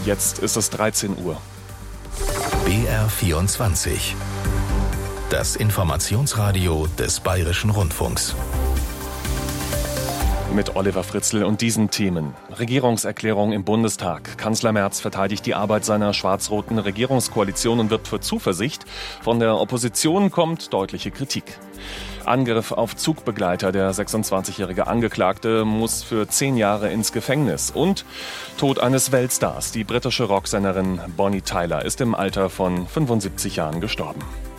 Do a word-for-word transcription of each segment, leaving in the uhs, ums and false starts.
Jetzt ist es dreizehn Uhr. B R vierundzwanzig. Das Informationsradio des Bayerischen Rundfunks. Mit Oliver Fritzl und diesen Themen. Regierungserklärung im Bundestag. Kanzler Merz verteidigt die Arbeit seiner schwarz-roten Regierungskoalition und wirbt für Zuversicht. Von der Opposition kommt deutliche Kritik. Angriff auf Zugbegleiter. Der sechsundzwanzigjährige Angeklagte muss für zehn Jahre ins Gefängnis. Und Tod eines Weltstars. Die britische Rocksängerin Bonnie Tyler ist im Alter von fünfundsiebzig Jahren gestorben.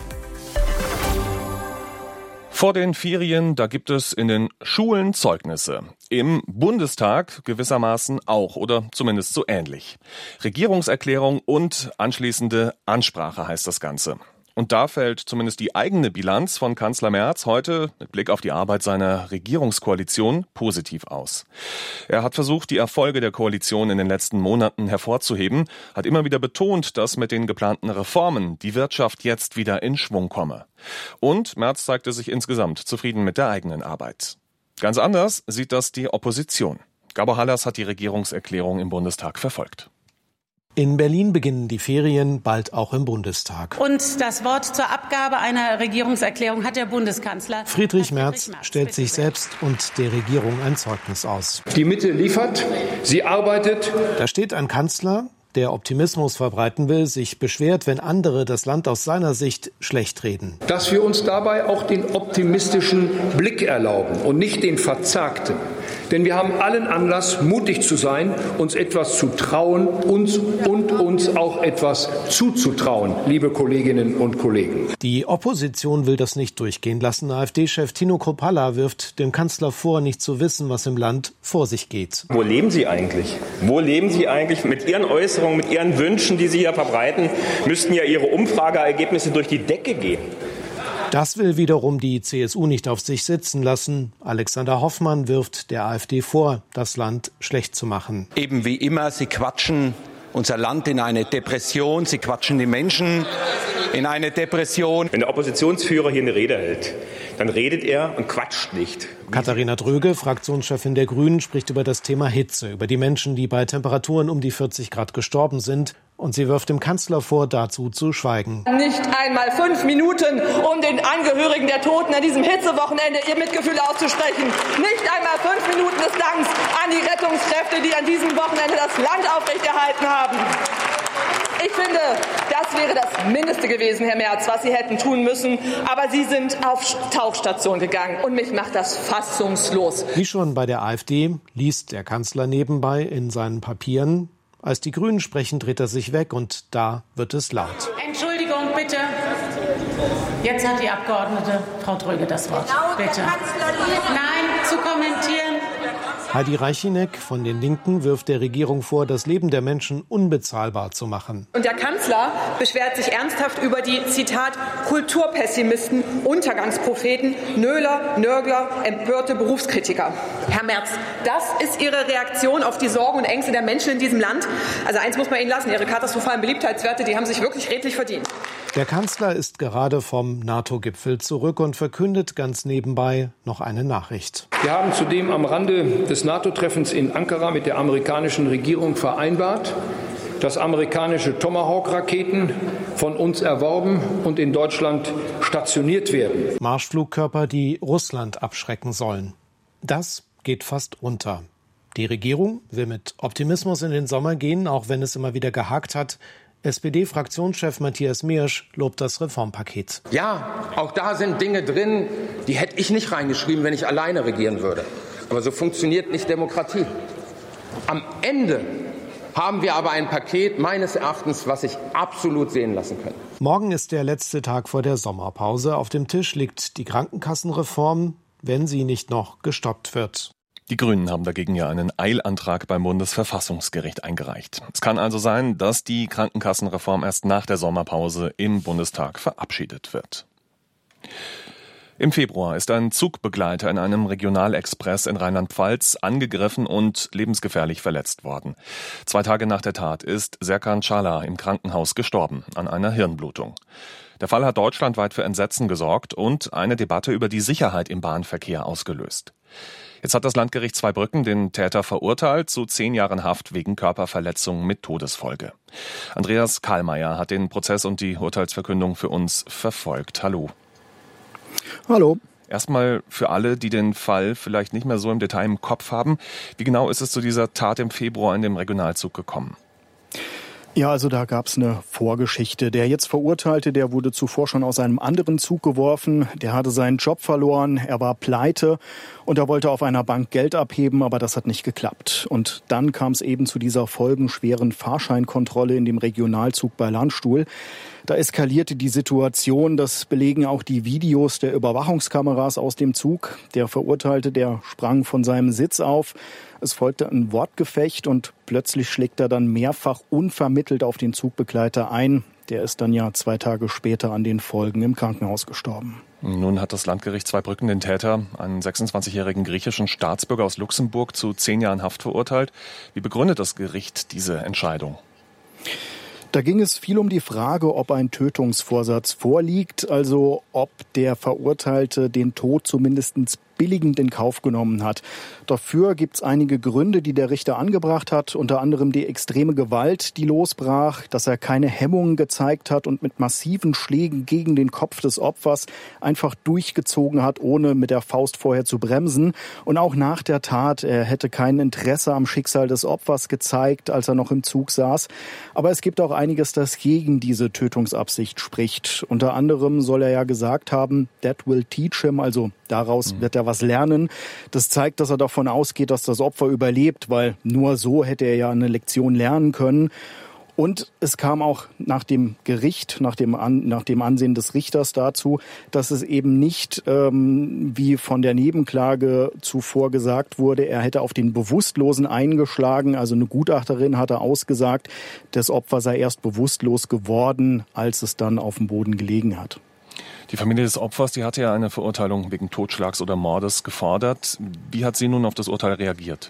Vor den Ferien, da gibt es in den Schulen Zeugnisse. Im Bundestag gewissermaßen auch oder zumindest so ähnlich. Regierungserklärung und anschließende Ansprache heißt das Ganze. Und da fällt zumindest die eigene Bilanz von Kanzler Merz heute mit Blick auf die Arbeit seiner Regierungskoalition positiv aus. Er hat versucht, die Erfolge der Koalition in den letzten Monaten hervorzuheben, hat immer wieder betont, dass mit den geplanten Reformen die Wirtschaft jetzt wieder in Schwung komme. Und Merz zeigte sich insgesamt zufrieden mit der eigenen Arbeit. Ganz anders sieht das die Opposition. Gabor Hallas hat die Regierungserklärung im Bundestag verfolgt. In Berlin beginnen die Ferien, bald auch im Bundestag. Und das Wort zur Abgabe einer Regierungserklärung hat der Bundeskanzler. Friedrich Merz stellt sich selbst und der Regierung ein Zeugnis aus. Die Mitte liefert, sie arbeitet. Da steht ein Kanzler, der Optimismus verbreiten will, sich beschwert, wenn andere das Land aus seiner Sicht schlecht reden. Dass wir uns dabei auch den optimistischen Blick erlauben und nicht den verzagten. Denn wir haben allen Anlass, mutig zu sein, uns etwas zu trauen, uns und uns auch etwas zuzutrauen, liebe Kolleginnen und Kollegen. Die Opposition will das nicht durchgehen lassen. AfD-Chef Tino Kruppalla wirft dem Kanzler vor, nicht zu wissen, was im Land vor sich geht. Wo leben Sie eigentlich? Wo leben Sie eigentlich? Mit Ihren Äußerungen, mit Ihren Wünschen, die Sie hier verbreiten, müssten ja Ihre Umfrageergebnisse durch die Decke gehen. Das will wiederum die C S U nicht auf sich sitzen lassen. Alexander Hoffmann wirft der AfD vor, das Land schlecht zu machen. Eben wie immer, sie quatschen unser Land in eine Depression, sie quatschen die Menschen in eine Depression. Wenn der Oppositionsführer hier eine Rede hält, dann redet er und quatscht nicht. Katharina Dröge, Fraktionschefin der Grünen, spricht über das Thema Hitze, über die Menschen, die bei Temperaturen um die vierzig Grad gestorben sind. Und sie wirft dem Kanzler vor, dazu zu schweigen. Nicht einmal fünf Minuten, um den Angehörigen der Toten an diesem Hitzewochenende ihr Mitgefühl auszusprechen. Nicht einmal fünf Minuten des Danks an die Rettungskräfte, die an diesem Wochenende das Land aufrechterhalten haben. Ich finde, das wäre das Mindeste gewesen, Herr Merz, was Sie hätten tun müssen. Aber Sie sind auf Tauchstation gegangen. Und mich macht das fassungslos. Wie schon bei der AfD liest der Kanzler nebenbei in seinen Papieren. Als die Grünen sprechen, dreht er sich weg und da wird es laut. Entschuldigung, bitte. Jetzt hat die Abgeordnete Frau Dröge das Wort. Bitte. Nein, zu kommentieren. Heidi Reichineck von den Linken wirft der Regierung vor, das Leben der Menschen unbezahlbar zu machen. Und der Kanzler beschwert sich ernsthaft über die, Zitat, Kulturpessimisten, Untergangspropheten, Nöler, Nörgler, empörte Berufskritiker. Herr Merz, das ist Ihre Reaktion auf die Sorgen und Ängste der Menschen in diesem Land? Also eins muss man Ihnen lassen, Ihre katastrophalen Beliebtheitswerte, die haben sich wirklich redlich verdient. Der Kanzler ist gerade vom NATO-Gipfel zurück und verkündet ganz nebenbei noch eine Nachricht. Wir haben zudem am Rande des NATO-Treffens in Ankara mit der amerikanischen Regierung vereinbart, dass amerikanische Tomahawk-Raketen von uns erworben und in Deutschland stationiert werden. Marschflugkörper, die Russland abschrecken sollen. Das geht fast unter. Die Regierung will mit Optimismus in den Sommer gehen, auch wenn es immer wieder gehakt hat. S P D-Fraktionschef Matthias Miersch lobt das Reformpaket. Ja, auch da sind Dinge drin, die hätte ich nicht reingeschrieben, wenn ich alleine regieren würde. Aber so funktioniert nicht Demokratie. Am Ende haben wir aber ein Paket meines Erachtens, was sich absolut sehen lassen kann. Morgen ist der letzte Tag vor der Sommerpause. Auf dem Tisch liegt die Krankenkassenreform, wenn sie nicht noch gestoppt wird. Die Grünen haben dagegen ja einen Eilantrag beim Bundesverfassungsgericht eingereicht. Es kann also sein, dass die Krankenkassenreform erst nach der Sommerpause im Bundestag verabschiedet wird. Im Februar ist ein Zugbegleiter in einem Regionalexpress in Rheinland-Pfalz angegriffen und lebensgefährlich verletzt worden. Zwei Tage nach der Tat ist Serkan Çağlar im Krankenhaus gestorben an einer Hirnblutung. Der Fall hat deutschlandweit für Entsetzen gesorgt und eine Debatte über die Sicherheit im Bahnverkehr ausgelöst. Jetzt hat das Landgericht Zweibrücken den Täter verurteilt zu zehn Jahren Haft wegen Körperverletzung mit Todesfolge. Andreas Kahlmeier hat den Prozess und die Urteilsverkündung für uns verfolgt. Hallo. Hallo. Erstmal für alle, die den Fall vielleicht nicht mehr so im Detail im Kopf haben. Wie genau ist es zu dieser Tat im Februar in dem Regionalzug gekommen? Ja, also da gab es eine Vorgeschichte. Der jetzt Verurteilte, der wurde zuvor schon aus einem anderen Zug geworfen. Der hatte seinen Job verloren, er war pleite und er wollte auf einer Bank Geld abheben, aber das hat nicht geklappt. Und dann kam es eben zu dieser folgenschweren Fahrscheinkontrolle in dem Regionalzug bei Landstuhl. Da eskalierte die Situation, das belegen auch die Videos der Überwachungskameras aus dem Zug. Der Verurteilte, der sprang von seinem Sitz auf. Es folgte ein Wortgefecht und plötzlich schlägt er dann mehrfach unvermittelt auf den Zugbegleiter ein. Der ist dann ja zwei Tage später an den Folgen im Krankenhaus gestorben. Nun hat das Landgericht Zweibrücken den Täter, einen sechsundzwanzigjährigen griechischen Staatsbürger aus Luxemburg, zu zehn Jahren Haft verurteilt. Wie begründet das Gericht diese Entscheidung? Da ging es viel um die Frage, ob ein Tötungsvorsatz vorliegt, also ob der Verurteilte den Tod zumindest billigend in Kauf genommen hat. Dafür gibt es einige Gründe, die der Richter angebracht hat, unter anderem die extreme Gewalt, die losbrach, dass er keine Hemmungen gezeigt hat und mit massiven Schlägen gegen den Kopf des Opfers einfach durchgezogen hat, ohne mit der Faust vorher zu bremsen. Und auch nach der Tat, er hätte kein Interesse am Schicksal des Opfers gezeigt, als er noch im Zug saß. Aber es gibt auch einiges, das gegen diese Tötungsabsicht spricht. Unter anderem soll er ja gesagt haben, that will teach him, also daraus wird er was lernen. Das zeigt, dass er davon ausgeht, dass das Opfer überlebt, weil nur so hätte er ja eine Lektion lernen können. Und es kam auch nach dem Gericht, nach dem, An, nach dem Ansehen des Richters dazu, dass es eben nicht, ähm, wie von der Nebenklage zuvor gesagt wurde, er hätte auf den Bewusstlosen eingeschlagen. Also eine Gutachterin hatte ausgesagt, das Opfer sei erst bewusstlos geworden, als es dann auf dem Boden gelegen hat. Die Familie des Opfers, die hatte ja eine Verurteilung wegen Totschlags oder Mordes gefordert. Wie hat sie nun auf das Urteil reagiert?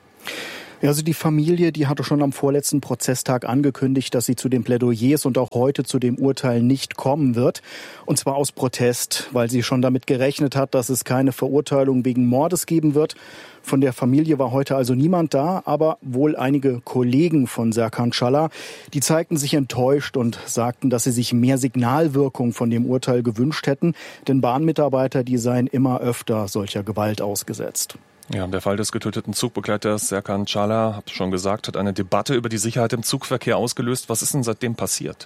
Ja, also die Familie, die hatte schon am vorletzten Prozesstag angekündigt, dass sie zu den Plädoyers und auch heute zu dem Urteil nicht kommen wird. Und zwar aus Protest, weil sie schon damit gerechnet hat, dass es keine Verurteilung wegen Mordes geben wird. Von der Familie war heute also niemand da, aber wohl einige Kollegen von Serkan Çağlar. Die zeigten sich enttäuscht und sagten, dass sie sich mehr Signalwirkung von dem Urteil gewünscht hätten. Denn Bahnmitarbeiter, die seien immer öfter solcher Gewalt ausgesetzt. Ja, der Fall des getöteten Zugbegleiters Serkan Çağlar, habe ich schon gesagt, hat eine Debatte über die Sicherheit im Zugverkehr ausgelöst. Was ist denn seitdem passiert?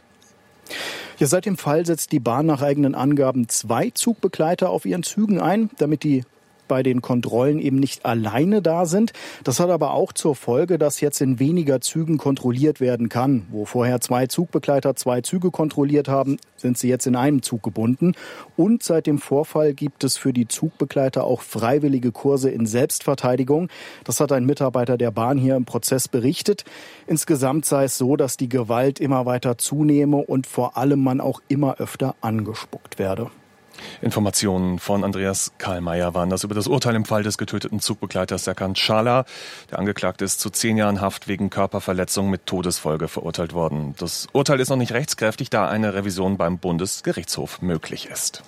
Ja, seit dem Fall setzt die Bahn nach eigenen Angaben zwei Zugbegleiter auf ihren Zügen ein, damit die bei den Kontrollen eben nicht alleine da sind. Das hat aber auch zur Folge, dass jetzt in weniger Zügen kontrolliert werden kann. Wo vorher zwei Zugbegleiter zwei Züge kontrolliert haben, sind sie jetzt in einem Zug gebunden. Und seit dem Vorfall gibt es für die Zugbegleiter auch freiwillige Kurse in Selbstverteidigung. Das hat ein Mitarbeiter der Bahn hier im Prozess berichtet. Insgesamt sei es so, dass die Gewalt immer weiter zunehme und vor allem man auch immer öfter angespuckt werde. Informationen von Andreas Kahlmeier waren das über das Urteil im Fall des getöteten Zugbegleiters Serkan Çağlar. Der Angeklagte ist zu zehn Jahren Haft wegen Körperverletzung mit Todesfolge verurteilt worden. Das Urteil ist noch nicht rechtskräftig, da eine Revision beim Bundesgerichtshof möglich ist.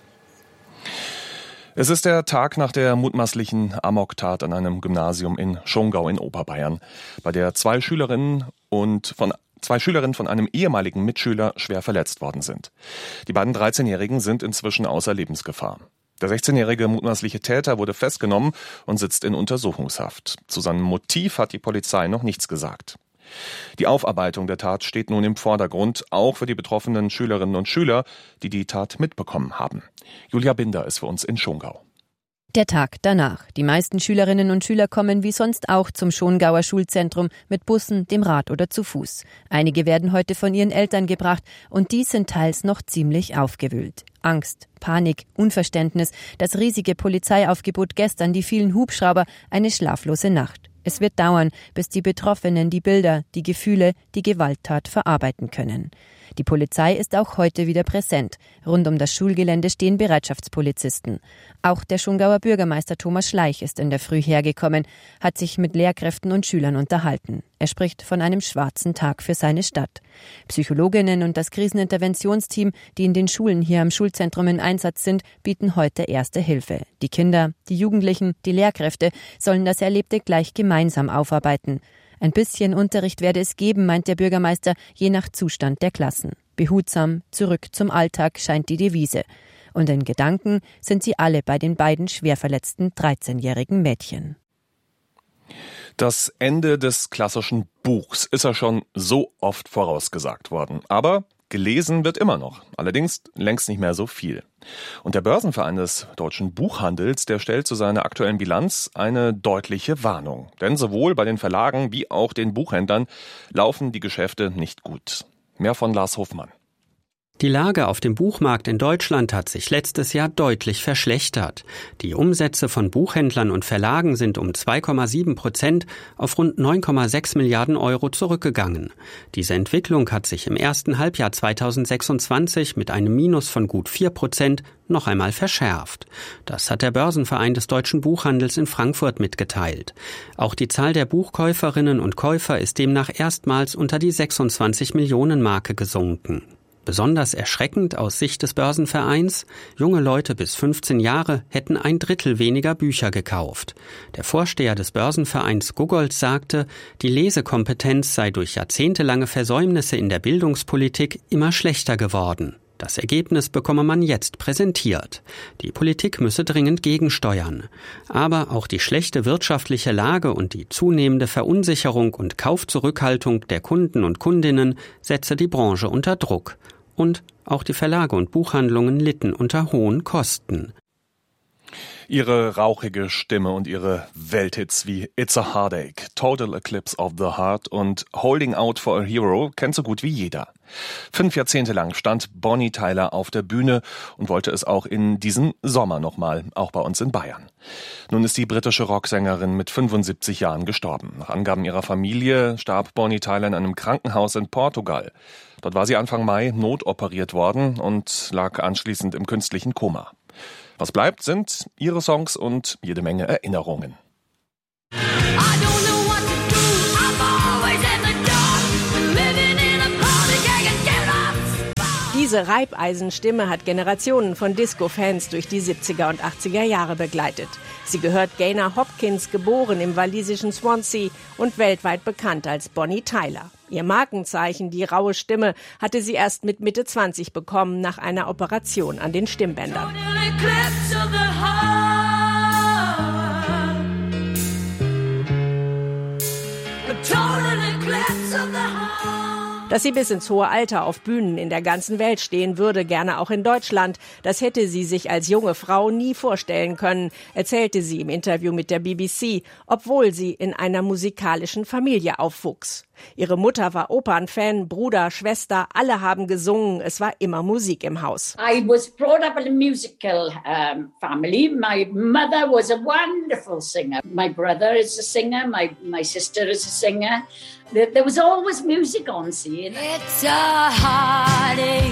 Es ist der Tag nach der mutmaßlichen Amoktat an einem Gymnasium in Schongau in Oberbayern, bei der zwei Schülerinnen und von Zwei Schülerinnen von einem ehemaligen Mitschüler schwer verletzt worden sind. Die beiden dreizehnjährigen sind inzwischen außer Lebensgefahr. Der sechzehnjährige mutmaßliche Täter wurde festgenommen und sitzt in Untersuchungshaft. Zu seinem Motiv hat die Polizei noch nichts gesagt. Die Aufarbeitung der Tat steht nun im Vordergrund, auch für die betroffenen Schülerinnen und Schüler, die die Tat mitbekommen haben. Julia Binder ist für uns in Schongau. Der Tag danach. Die meisten Schülerinnen und Schüler kommen wie sonst auch zum Schongauer Schulzentrum mit Bussen, dem Rad oder zu Fuß. Einige werden heute von ihren Eltern gebracht und die sind teils noch ziemlich aufgewühlt. Angst, Panik, Unverständnis, das riesige Polizeiaufgebot gestern, die vielen Hubschrauber, eine schlaflose Nacht. Es wird dauern, bis die Betroffenen die Bilder, die Gefühle, die Gewalttat verarbeiten können. Die Polizei ist auch heute wieder präsent. Rund um das Schulgelände stehen Bereitschaftspolizisten. Auch der Schongauer Bürgermeister Thomas Schleich ist in der Früh hergekommen, hat sich mit Lehrkräften und Schülern unterhalten. Er spricht von einem schwarzen Tag für seine Stadt. Psychologinnen und das Kriseninterventionsteam, die in den Schulen hier am Schulzentrum in Einsatz sind, bieten heute erste Hilfe. Die Kinder, die Jugendlichen, die Lehrkräfte sollen das Erlebte gleich gemeinsam aufarbeiten. Ein bisschen Unterricht werde es geben, meint der Bürgermeister, je nach Zustand der Klassen. Behutsam, zurück zum Alltag scheint die Devise. Und in Gedanken sind sie alle bei den beiden schwer verletzten dreizehnjährigen Mädchen. Das Ende des klassischen Buchs ist ja schon so oft vorausgesagt worden. Aber gelesen wird immer noch, allerdings längst nicht mehr so viel. Und der Börsenverein des deutschen Buchhandels, der stellt zu seiner aktuellen Bilanz eine deutliche Warnung. Denn sowohl bei den Verlagen wie auch den Buchhändlern laufen die Geschäfte nicht gut. Mehr von Lars Hofmann. Die Lage auf dem Buchmarkt in Deutschland hat sich letztes Jahr deutlich verschlechtert. Die Umsätze von Buchhändlern und Verlagen sind um zwei Komma sieben Prozent auf rund neun Komma sechs Milliarden Euro zurückgegangen. Diese Entwicklung hat sich im ersten Halbjahr zweitausendsechsundzwanzig mit einem Minus von gut vier Prozent noch einmal verschärft. Das hat der Börsenverein des deutschen Buchhandels in Frankfurt mitgeteilt. Auch die Zahl der Buchkäuferinnen und Käufer ist demnach erstmals unter die sechsundzwanzig Millionen Marke gesunken. Besonders erschreckend aus Sicht des Börsenvereins: junge Leute bis fünfzehn Jahre hätten ein Drittel weniger Bücher gekauft. Der Vorsteher des Börsenvereins Gugolz sagte, die Lesekompetenz sei durch jahrzehntelange Versäumnisse in der Bildungspolitik immer schlechter geworden. Das Ergebnis bekomme man jetzt präsentiert. Die Politik müsse dringend gegensteuern. Aber auch die schlechte wirtschaftliche Lage und die zunehmende Verunsicherung und Kaufzurückhaltung der Kunden und Kundinnen setze die Branche unter Druck. Und auch die Verlage und Buchhandlungen litten unter hohen Kosten. Ihre rauchige Stimme und ihre Welthits wie It's a Heartache, Total Eclipse of the Heart und Holding Out for a Hero kennt so gut wie jeder. Fünf Jahrzehnte lang stand Bonnie Tyler auf der Bühne und wollte es auch in diesem Sommer nochmal, auch bei uns in Bayern. Nun ist die britische Rocksängerin mit fünfundsiebzig Jahren gestorben. Nach Angaben ihrer Familie starb Bonnie Tyler in einem Krankenhaus in Portugal. Dort war sie Anfang Mai notoperiert worden und lag anschließend im künstlichen Koma. Was bleibt, sind ihre Songs und jede Menge Erinnerungen. Diese Reibeisenstimme hat Generationen von Disco-Fans durch die siebziger und achtziger Jahre begleitet. Sie gehört Gaynor Hopkins, geboren im walisischen Swansea und weltweit bekannt als Bonnie Tyler. Ihr Markenzeichen, die raue Stimme, hatte sie erst mit Mitte zwanzig bekommen, nach einer Operation an den Stimmbändern. Dass sie bis ins hohe Alter auf Bühnen in der ganzen Welt stehen würde, gerne auch in Deutschland, das hätte sie sich als junge Frau nie vorstellen können, erzählte sie im Interview mit der B B C, obwohl sie in einer musikalischen Familie aufwuchs. Ihre Mutter war Opernfan, Bruder, Schwester, alle haben gesungen, es war immer Musik im Haus. I was brought up in a musical um, family. My mother was a wonderful singer. My brother is a singer, my, my sister is a singer. There, there was always music on scene. It's a heartache,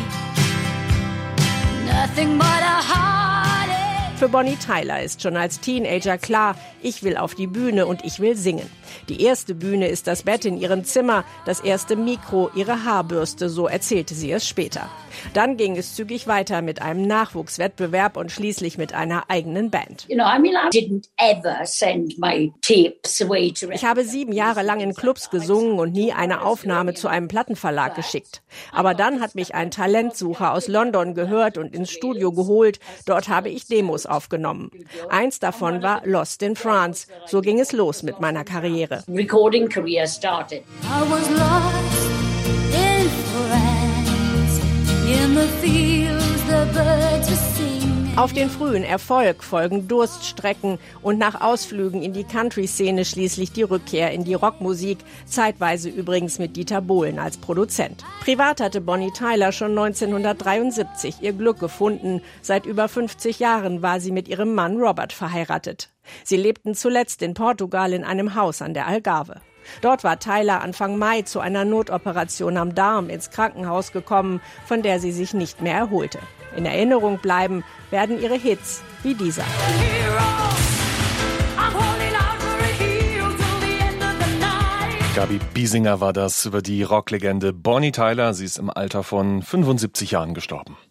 nothing but a heartache. Für Bonnie Tyler ist schon als Teenager klar, ich will auf die Bühne und ich will singen. Die erste Bühne ist das Bett in ihrem Zimmer, das erste Mikro, ihre Haarbürste, so erzählte sie es später. Dann ging es zügig weiter mit einem Nachwuchswettbewerb und schließlich mit einer eigenen Band. You know, I mean, I didn't ever send my tapes away to. Ich habe sieben Jahre lang in Clubs gesungen und nie eine Aufnahme zu einem Plattenverlag geschickt. Aber dann hat mich ein Talentsucher aus London gehört und ins Studio geholt. Dort habe ich Demos aufgenommen. Eins davon war Lost in France. So ging es los mit meiner Karriere. Recording career started. I was lost in France, in the fields the birds were singing. Auf den frühen Erfolg folgen Durststrecken und nach Ausflügen in die Country-Szene schließlich die Rückkehr in die Rockmusik, zeitweise übrigens mit Dieter Bohlen als Produzent. Privat hatte Bonnie Tyler schon neunzehnhundertdreiundsiebzig ihr Glück gefunden. Seit über fünfzig Jahren war sie mit ihrem Mann Robert verheiratet. Sie lebten zuletzt in Portugal in einem Haus an der Algarve. Dort war Tyler Anfang Mai zu einer Notoperation am Darm ins Krankenhaus gekommen, von der sie sich nicht mehr erholte. In Erinnerung bleiben werden ihre Hits wie dieser. Gabi Biesinger war das über die Rocklegende Bonnie Tyler. Sie ist im Alter von fünfundsiebzig Jahren gestorben.